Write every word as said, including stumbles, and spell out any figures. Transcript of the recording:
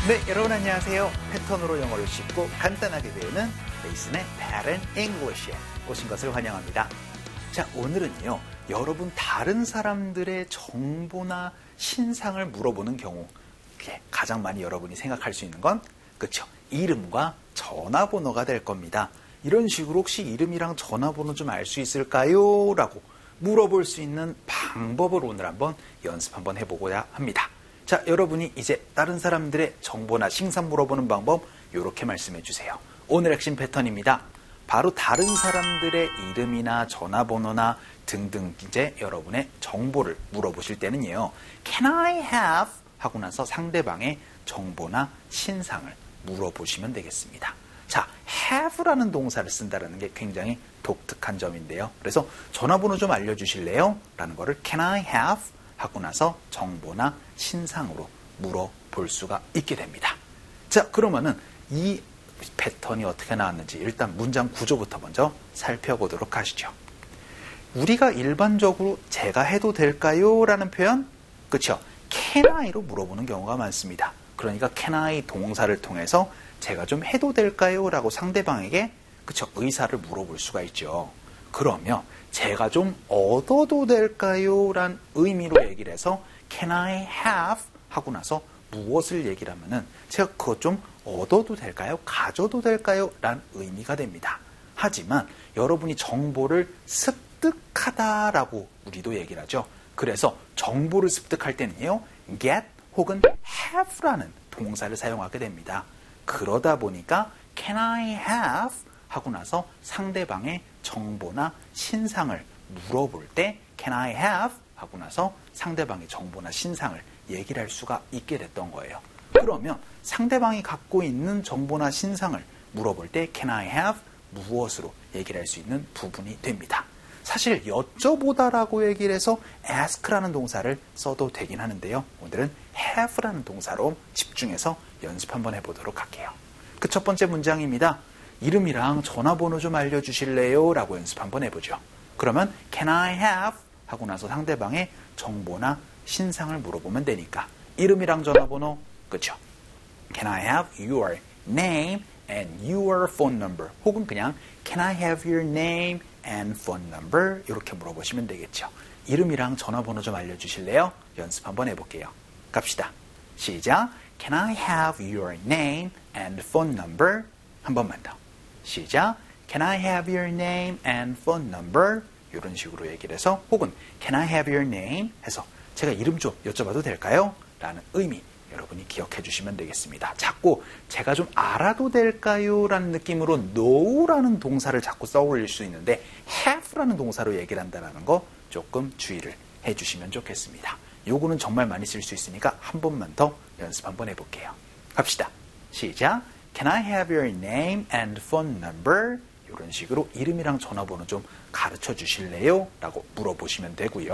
네, 여러분 안녕하세요. 패턴으로 영어를 쉽고 간단하게 배우는 베이슨의 Pattern English에 오신 것을 환영합니다. 자, 오늘은요, 여러분 다른 사람들의 정보나 신상을 물어보는 경우, 가장 많이 여러분이 생각할 수 있는 건, 그쵸, 이름과 전화번호가 될 겁니다. 이런 식으로 혹시 이름이랑 전화번호 좀 알 수 있을까요? 라고 물어볼 수 있는 방법을 오늘 한번 연습 한번 해보고자 합니다. 자, 여러분이 이제 다른 사람들의 정보나 신상 물어보는 방법 이렇게 말씀해 주세요. 오늘 핵심 패턴입니다. 바로 다른 사람들의 이름이나 전화번호나 등등 이제 여러분의 정보를 물어보실 때는요. Can I have? 하고 나서 상대방의 정보나 신상을 물어보시면 되겠습니다. 자, have라는 동사를 쓴다는 게 굉장히 독특한 점인데요. 그래서 전화번호 좀 알려주실래요? 라는 거를 Can I have? 하고 나서 정보나 신상으로 물어볼 수가 있게 됩니다. 자, 그러면은 이 패턴이 어떻게 나왔는지 일단 문장 구조부터 먼저 살펴보도록 하시죠. 우리가 일반적으로 제가 해도 될까요? 라는 표현, 그쵸? Can I로 물어보는 경우가 많습니다. 그러니까 Can I 동사를 통해서 제가 좀 해도 될까요? 라고 상대방에게 그쵸? 의사를 물어볼 수가 있죠. 그러면 제가 좀 얻어도 될까요? 란 의미로 얘기를 해서 Can I have? 하고 나서 무엇을 얘기를 하면은 제가 그것 좀 얻어도 될까요? 가져도 될까요? 란 의미가 됩니다. 하지만 여러분이 정보를 습득하다라고 우리도 얘기를 하죠. 그래서 정보를 습득할 때는요. get 혹은 have라는 동사를 사용하게 됩니다. 그러다 보니까 Can I have? 하고 나서 상대방의 정보나 신상을 물어볼 때 Can I have? 하고 나서 상대방의 정보나 신상을 얘기를 할 수가 있게 됐던 거예요. 그러면 상대방이 갖고 있는 정보나 신상을 물어볼 때 Can I have? 무엇으로 얘기를 할 수 있는 부분이 됩니다. 사실 여쭤보다라고 얘기를 해서 ask라는 동사를 써도 되긴 하는데요. 오늘은 have라는 동사로 집중해서 연습 한번 해보도록 할게요. 그 첫 번째 문장입니다. 이름이랑 전화번호 좀 알려주실래요? 라고 연습 한번 해보죠. 그러면 Can I have? 하고 나서 상대방의 정보나 신상을 물어보면 되니까 이름이랑 전화번호, 그쵸? Can I have your name and your phone number? 혹은 그냥 Can I have your name and phone number? 이렇게 물어보시면 되겠죠. 이름이랑 전화번호 좀 알려주실래요? 연습 한번 해볼게요. 갑시다. 시작. Can I have your name and phone number? 한 번만 더. 시작. Can I have your name and phone number? 이런 식으로 얘기를 해서 혹은 Can I have your name? 해서 제가 이름 좀 여쭤봐도 될까요? 라는 의미 여러분이 기억해 주시면 되겠습니다. 자꾸 제가 좀 알아도 될까요? 라는 느낌으로 know라는 동사를 자꾸 써올릴 수 있는데 have라는 동사로 얘기를 한다는 거 조금 주의를 해 주시면 좋겠습니다. 요거는 정말 많이 쓸 수 있으니까 한 번만 더 연습 한번 해볼게요. 갑시다. 시작. Can I have your name and phone number? 이런 식으로 이름이랑 전화번호 좀 가르쳐 주실래요? 라고 물어보시면 되고요.